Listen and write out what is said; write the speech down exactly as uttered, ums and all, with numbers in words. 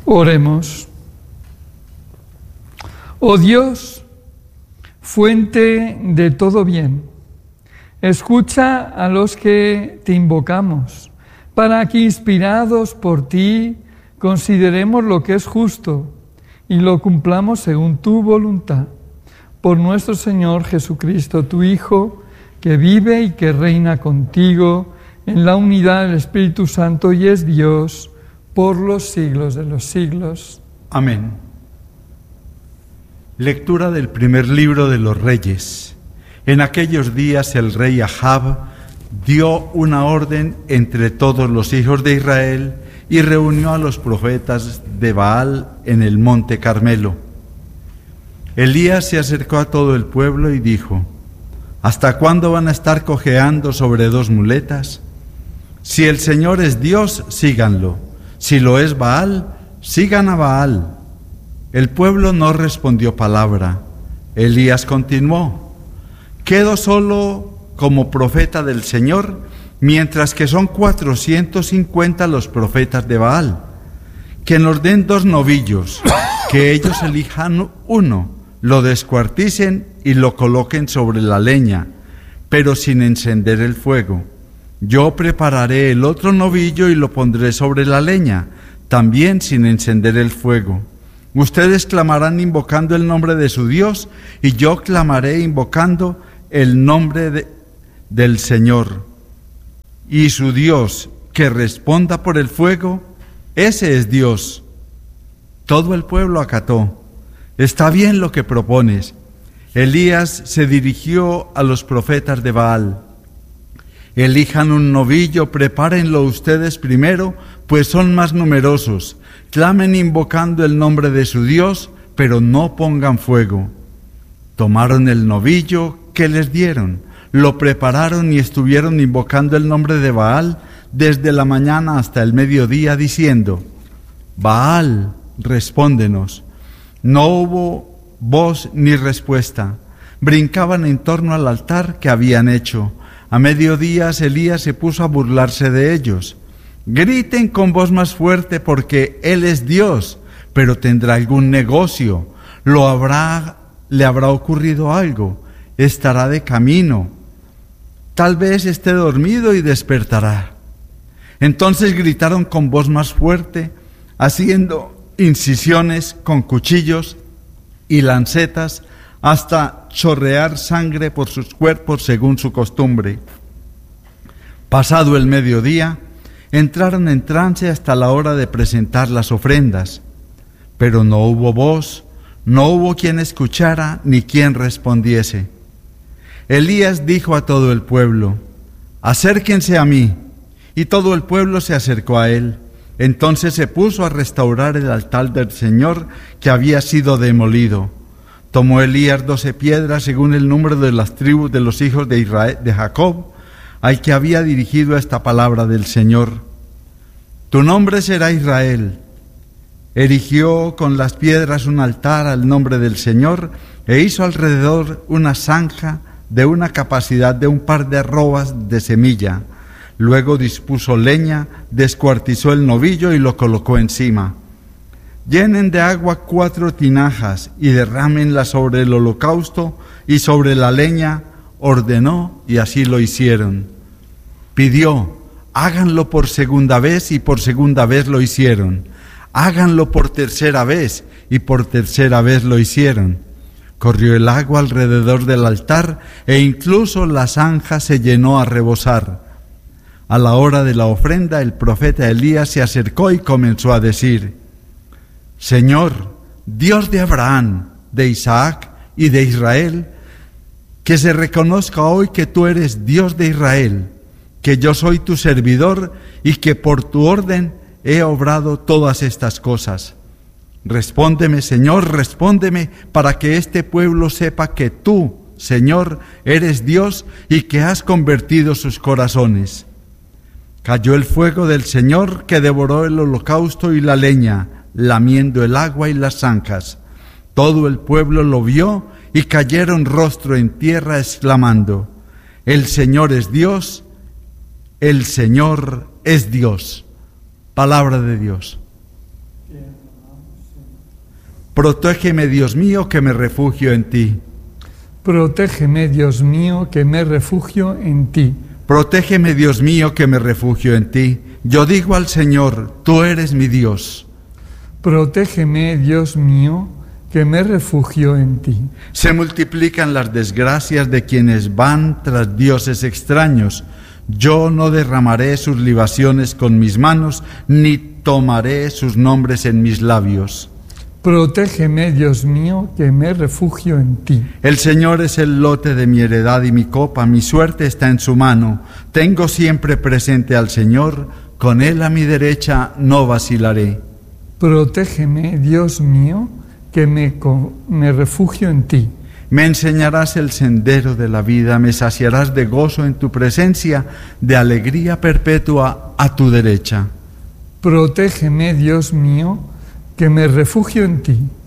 Oremos. Oh Dios, fuente de todo bien, escucha a los que te invocamos, para que, inspirados por ti, consideremos lo que es justo y lo cumplamos según tu voluntad. Por nuestro Señor Jesucristo, tu Hijo, que vive y que reina contigo en la unidad del Espíritu Santo y es Dios por los siglos de los siglos. Amén. Lectura del primer libro de los Reyes. En aquellos días el rey Ahab dio una orden entre todos los hijos de Israel y reunió a los profetas de Baal en el monte Carmelo. Elías se acercó a todo el pueblo y dijo: ¿Hasta cuándo van a estar cojeando sobre dos muletas? Si el Señor es Dios, síganlo. Si lo es Baal, sigan a Baal. El pueblo no respondió palabra. Elías continuó: quedo solo como profeta del Señor, mientras que son cuatrocientos cincuenta los profetas de Baal. Que nos den dos novillos, que ellos elijan uno, lo descuarticen y lo coloquen sobre la leña, pero sin encender el fuego. Yo prepararé el otro novillo y lo pondré sobre la leña, también sin encender el fuego. Ustedes clamarán invocando el nombre de su Dios, y yo clamaré invocando el nombre de, del Señor. Y su Dios, que responda por el fuego, ese es Dios. Todo el pueblo acató. Está bien lo que propones. Elías se dirigió a los profetas de Baal. Elijan un novillo, prepárenlo ustedes primero, pues son más numerosos. Clamen invocando el nombre de su Dios, pero no pongan fuego. Tomaron el novillo que les dieron, lo prepararon y estuvieron invocando el nombre de Baal desde la mañana hasta el mediodía, diciendo: Baal, respóndenos. No hubo voz ni respuesta. Brincaban en torno al altar que habían hecho. A mediodía Elías se puso a burlarse de ellos. Griten con voz más fuerte porque Él es Dios, pero tendrá algún negocio. Lo habrá, le habrá ocurrido algo. Estará de camino. Tal vez esté dormido y despertará. Entonces gritaron con voz más fuerte, haciendo incisiones con cuchillos y lancetas hasta chorrear sangre por sus cuerpos según su costumbre. Pasado el mediodía, entraron en trance hasta la hora de presentar las ofrendas, pero no hubo voz, no hubo quien escuchara ni quien respondiese. Elías dijo a todo el pueblo: acérquense a mí, y todo el pueblo se acercó a él. Entonces se puso a restaurar el altar del Señor que había sido demolido. Tomó Elías doce piedras según el número de las tribus de los hijos de Israel, de Jacob, al que había dirigido esta palabra del Señor: tu nombre será Israel. Erigió con las piedras un altar al nombre del Señor e hizo alrededor una zanja de una capacidad de un par de arrobas de semilla. Luego dispuso leña, descuartizó el novillo y lo colocó encima. Llenen de agua cuatro tinajas y derrámenla sobre el holocausto y sobre la leña, ordenó, y así lo hicieron. Pidió: háganlo por segunda vez, y por segunda vez lo hicieron. Háganlo por tercera vez, y por tercera vez lo hicieron. Corrió el agua alrededor del altar, e incluso la zanja se llenó a rebosar. A la hora de la ofrenda, el profeta Elías se acercó y comenzó a decir: Señor, Dios de Abraham, de Isaac y de Israel, que se reconozca hoy que tú eres Dios de Israel, que yo soy tu servidor y que por tu orden he obrado todas estas cosas. Respóndeme, Señor, respóndeme, para que este pueblo sepa que tú, Señor, eres Dios y que has convertido sus corazones. Cayó el fuego del Señor que devoró el holocausto y la leña, lamiendo el agua y las zanjas. Todo el pueblo lo vio y cayeron rostro en tierra exclamando: el Señor es Dios, el Señor es Dios. Palabra de Dios. Protégeme, Dios mío, que me refugio en ti. Protégeme, Dios mío, que me refugio en ti. Protégeme, Dios mío, que me refugio en ti. Yo digo al Señor, tú eres mi Dios. Protégeme, Dios mío, que me refugio en ti. Se multiplican las desgracias de quienes van tras dioses extraños. Yo no derramaré sus libaciones con mis manos, ni tomaré sus nombres en mis labios. Protégeme, Dios mío, que me refugio en ti. El Señor es el lote de mi heredad y mi copa, mi suerte está en su mano. Tengo siempre presente al Señor, con Él a mi derecha no vacilaré. Protégeme, Dios mío, que me, me refugio en ti. Me enseñarás el sendero de la vida, me saciarás de gozo en tu presencia, de alegría perpetua a tu derecha. Protégeme, Dios mío, que me refugio en ti.